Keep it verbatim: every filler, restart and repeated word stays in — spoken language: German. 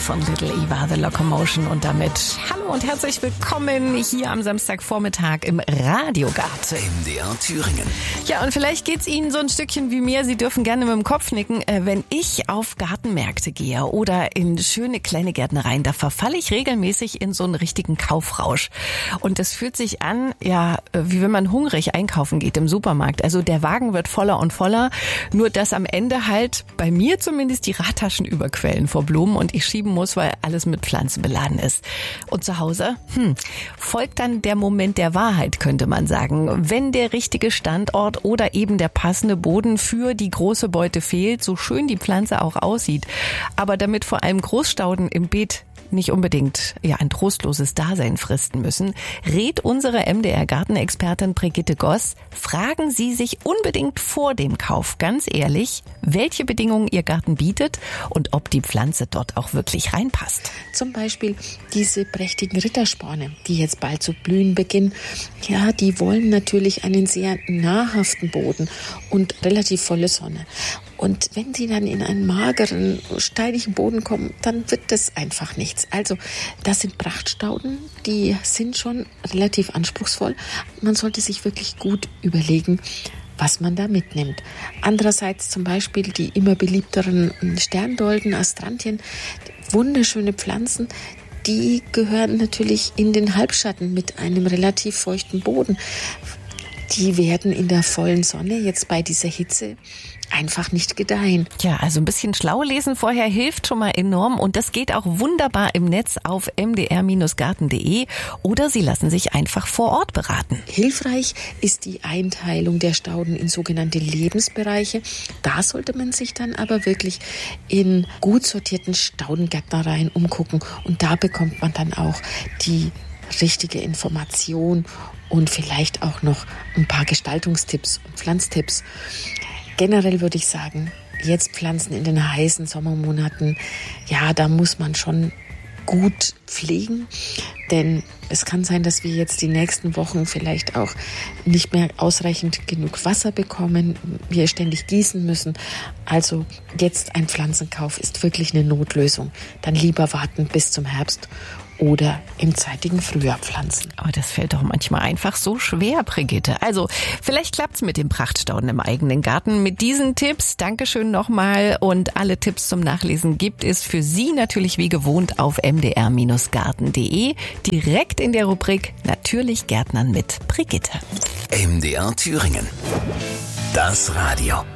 von Little Eva, The Locomotion und damit hallo und herzlich willkommen hier am Samstagvormittag im Radiogarten. M D R Thüringen. Ja, und vielleicht geht's Ihnen so ein Stückchen wie mir. Sie dürfen gerne mit dem Kopf nicken. Wenn ich auf Gartenmärkte gehe oder in schöne kleine Gärtnereien, da verfalle ich regelmäßig in so einen richtigen Kaufrausch. Und das fühlt sich an, ja, wie wenn man hungrig einkaufen geht im Supermarkt. Also der Wagen wird voller und voller, nur dass am Ende halt bei mir zumindest die Radtaschen überquellen vor Blumen und ich schieben muss, weil alles mit Pflanzen beladen ist. Und zu Hause, hm, folgt dann der Moment der Wahrheit, könnte man sagen. Wenn der richtige Standort oder eben der passende Boden für die große Beute fehlt, so schön die Pflanze auch aussieht. Aber damit vor allem Großstauden im Beet nicht unbedingt ja ein trostloses Dasein fristen müssen, rät unsere M D R-Gartenexpertin Brigitte Goss, fragen Sie sich unbedingt vor dem Kauf ganz ehrlich, welche Bedingungen Ihr Garten bietet und ob die Pflanze dort auch wirklich reinpasst. Zum Beispiel diese prächtigen Rittersporne, die jetzt bald zu blühen beginnen. Ja, die wollen natürlich einen sehr nahrhaften Boden und relativ volle Sonne. Und wenn sie dann in einen mageren, steinigen Boden kommen, dann wird das einfach nichts. Also das sind Prachtstauden, die sind schon relativ anspruchsvoll. Man sollte sich wirklich gut überlegen, was man da mitnimmt. Andererseits zum Beispiel die immer beliebteren Sterndolden, Astrantien, wunderschöne Pflanzen, die gehören natürlich in den Halbschatten mit einem relativ feuchten Boden. Die werden in der vollen Sonne jetzt bei dieser Hitze einfach nicht gedeihen. Ja, also ein bisschen schlau lesen vorher hilft schon mal enorm und das geht auch wunderbar im Netz auf m d r garten punkt d e oder Sie lassen sich einfach vor Ort beraten. Hilfreich ist die Einteilung der Stauden in sogenannte Lebensbereiche. Da sollte man sich dann aber wirklich in gut sortierten Staudengärtnereien umgucken und da bekommt man dann auch die richtige Information und vielleicht auch noch ein paar Gestaltungstipps und Pflanztipps. Generell würde ich sagen, jetzt Pflanzen in den heißen Sommermonaten, ja, da muss man schon gut pflegen, denn es kann sein, dass wir jetzt die nächsten Wochen vielleicht auch nicht mehr ausreichend genug Wasser bekommen, wir ständig gießen müssen. Also jetzt ein Pflanzenkauf ist wirklich eine Notlösung. Dann lieber warten bis zum Herbst oder im zeitigen Frühjahr pflanzen. Aber das fällt doch manchmal einfach so schwer, Brigitte. Also vielleicht klappt's mit dem Prachtstauden im eigenen Garten. Mit diesen Tipps, Dankeschön nochmal. Und alle Tipps zum Nachlesen gibt es für Sie natürlich wie gewohnt auf m d r garten punkt d e. Direkt in der Rubrik Natürlich Gärtnern mit Brigitte. M D R Thüringen. Das Radio.